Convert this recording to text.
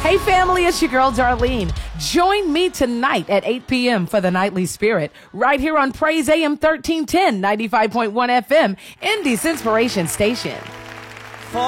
Hey family, it's your girl Darlene. Join me tonight at 8 p.m. for the Nightly Spirit right here on Praise AM 1310, 95.1 FM, Indy's Inspiration Station.